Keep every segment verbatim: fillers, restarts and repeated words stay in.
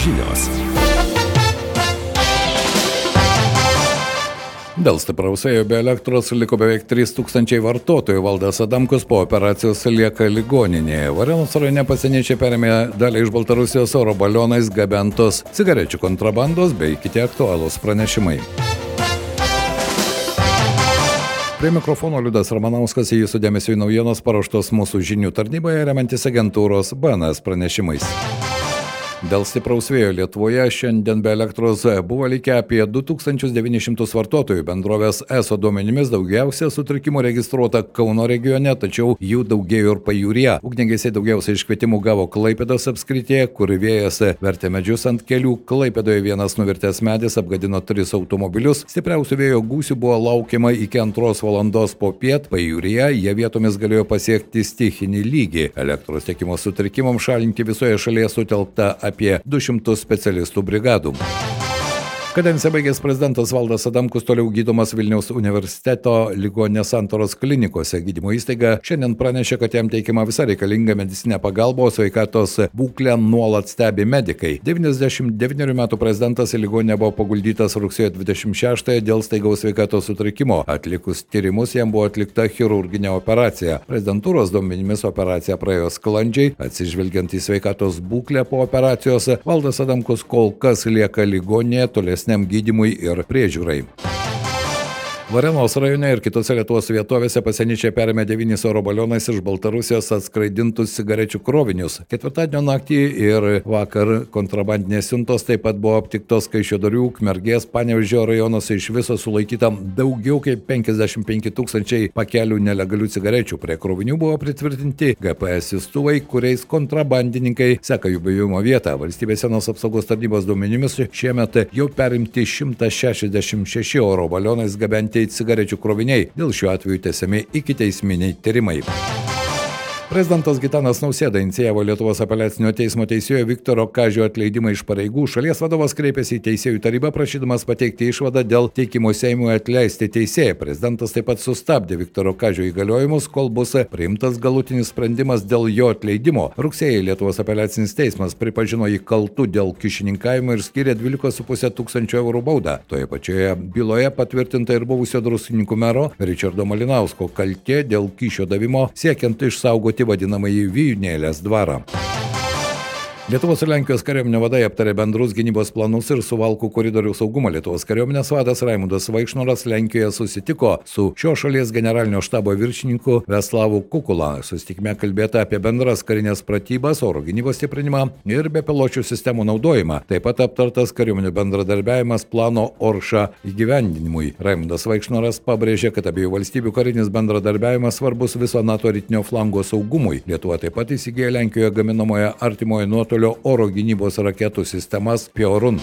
žinios. Dėl stipraus vėjo be elektros liko beveik trys tūkstančiai vartotojų. Valdas Adamkus po operacijos lieka ligoninėje. Varėnos rajone pasieniečiai perėmė dalį iš Baltarusijos oro balionais gabentos cigarečių kontrabandos bei kiti aktualūs pranešimai. Prie mikrofono Liudas Ramanauskas, jūsų dėmesio į naujienos paruoštos mūsų žinių tarnyboje remiantis agentūros B N S pranešimais. Dėl stipraus vėjo Lietuvoje šiandien be elektros buvo likę apie du tūkstančius devynis šimtus vartotojų. Bendrovės ESO duomenimis daugiausia sutrikimų registruota Kauno regione, tačiau jų daugėjo ir pajūryje. Ugniagesiai daugiausia iškvietimų gavo Klaipėdos apskrityje, kur vėjas vertė medžius ant kelių. Klaipėdoje vienas nuvirtęs medis apgadino tris automobilius. Stipriausių vėjo gūsių buvo laukiama iki antros valandos popiet. Pajūryje jie vietomis galėjo pasiekti stichinį lygį. Elektros tiekimo sutrikimams šalinti visoje šalyje sutelkta apie du šimtus specialistų brigadų. Kadenciją baigęs prezidentas Valdas Adamkus toliau gydomas Vilniaus universiteto ligoninės Santaros klinikose. Gydymo įstaiga šiandien pranešė, kad jam teikiama visa reikalinga medicinė pagalba, o sveikatos būklę nuolat stebi medikai. devyniasdešimt devynerių metų prezidentas į ligoninę buvo paguldytas rugsėjo dvidešimt šeštąją dėl staigaus sveikatos sutrikimo. Atlikus tyrimus jam buvo atlikta chirurginė operacija. Prezidentūros duomenimis operacija praėjo sklandžiai. Atsižvelgiant į sveikatos būklę po operacijos, Valdas Adamkus kol kas lieka ligoninėje tolesnė gydymui ir priežiūrai. Varėnos rajone ir kitose Lietuvos vietovėse pasieniečiai perėmė devynis oro balionais iš Baltarusijos atskraidintus cigarečių krovinius. Ketvirtadienio naktį ir vakar kontrabandinės siuntos taip pat buvo aptiktos Kaišiadorių, Ukmergės, Panevėžio rajonuose. Iš viso sulaikyta daugiau kaip penkiasdešimt penki tūkstančiai pakelių nelegalių cigarečių. Prie krovinių buvo pritvirtinti G P S siųstuvai, kuriais kontrabandininkai seka jų buvimo vietą. Valstybės sienos apsaugos tarnybos duomenimis šiemet jau perimti šimtas šešiasdešimt šeši oro balionais gabenti cigarečių kroviniai. Dėl šiuo atveju tęsiami ikiteisminiai tyrimai. Prezidentas Gitanas Nausėda inicijavo Lietuvos apeliacinio teismo teisėjo Viktoro Kažio atleidimą iš pareigų. Šalies vadovas kreipėsi į teisėjų tarybą prašydamas pateikti išvadą dėl teikimo Seimui atleisti teisėją. Prezidentas taip pat sustabdė Viktoro Kažio įgaliojimus, kol bus priimtas galutinis sprendimas dėl jo atleidimo. Rugsėjį Lietuvos apeliacinis teismas pripažino jį kaltu dėl kyšininkavimo ir skyrė dvylika su puse tūkstančio eurų baudą. Toje pačioje byloje patvirtinta ir buvusio Druskininkų mero Ričardo Malinausko kaltė dėl kyšio davimo siekiant išsaugoti vadinamąjį Vijūnėlės dvarą. Lietuvos ir Lenkijos kariuomenių vadai aptarė bendrus gynybos planus ir Suvalkų koridorių saugumą. Lietuvos kariuomenės vadas Raimundas Vaikšnoras Lenkijoje susitiko su šios šalies generalinio štabo viršininku Veslavu Kukula. Susitikime kalbėta apie bendras karinės pratybas, oro gynybos stiprinimą ir bepiločių sistemų naudojimą. Taip pat aptartas kariuomenių bendradarbiavimas plano Orša įgyvendinimui. Raimundas Vaikšnoras pabrėžė, kad abiejų valstybių karinis bendradarbiavimas svarbus viso NATO rytinio flango saugumui. Lietuva taip pat įsigijo Lenkijoje gaminamoje artimojo nuotolio oro gynybos raketų sistemas Piorun.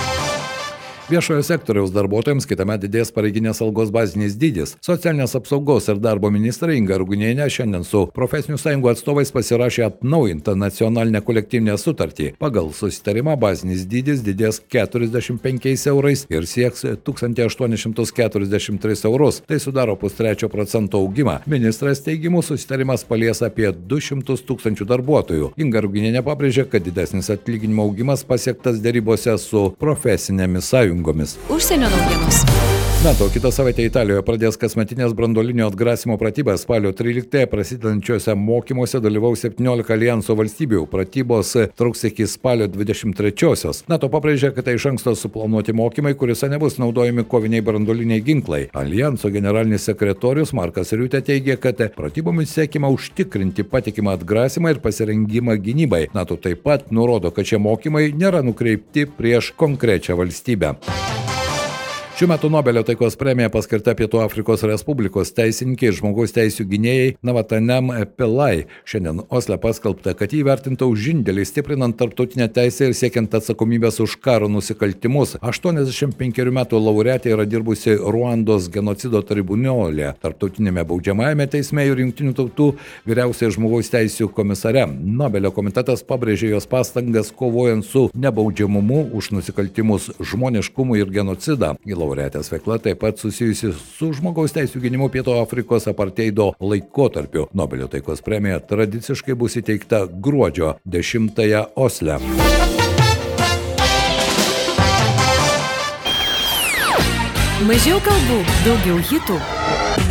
Viešojo sektoriaus darbuotojams kitąmet didės pareiginės algos bazinis dydis. Socialinės apsaugos ir darbo ministrė Inga Ruginienė šiandien su profesinių sąjungų atstovais pasirašė atnaujintą nacionalinę kolektyvinę sutartį. Pagal susitarimą bazinis dydis didės keturiasdešimt penkiais eurais ir sieks tūkstantį aštuonis šimtus keturiasdešimt tris eurus. Tai sudaro pustrečio procento augimą. Ministras teigimu susitarimas palies apie du šimtus tūkstančių darbuotojų. Inga Ruginienė pabrėžė, kad didesnis atlyginimo augimas pasiektas derybose su profesinėmis sąjungomis. Užsienio naujienos. NATO kitą savaitę Italijoje pradės kasmetinės branduolinio atgrasimo pratybas. Spalio tryliktąją prasidedančiuose mokymuose dalyvaus septyniolika alijanso valstybių. Pratybos truks iki spalio dvidešimt trečiosios. NATO pabrėžė, kad tai iš anksto suplanuoti mokymai, kuriuose nebus naudojami koviniai branduoliniai ginklai. Alijanso generalinis sekretorius Markas Riutė teigė, kad pratybomis siekiama užtikrinti patikimą atgrasimą ir pasirengimą gynybai. NATO taip pat nurodo, kad šie mokymai nėra nukreipti prieš konkrečią valstybę. Šiuo metu Nobelio taikos premija paskirta Pietų Afrikos Respublikos teisininkė ir žmogaus teisių gynėjai Navatanem Pillai. Šiandien Osle paskelbta, kad jį įvertinta už indėlį stiprinant tarptautinę teisę ir siekiant atsakomybės už karo nusikaltimus. aštuoniasdešimt penkerių metų laureatė yra dirbusi Ruandos genocido tribunole, tarptautinėme baudžiamajame teisme ir Jungtinių tautų vyriausiai žmogaus teisių komisare. Nobelio komitetas pabrėžė jos pastangas kovojant su nebaudžiamumu už nusikaltimus žmoniškumui ir genocidą. Laureatės veikla taip pat susijusi su žmogaus teisių gynimu Pietų Afrikos apartheido laikotarpiu. Nobelio taikos premija tradiciškai bus įteikta gruodžio dešimtąją Osle. Mažiau kalbų, daugiau hitų.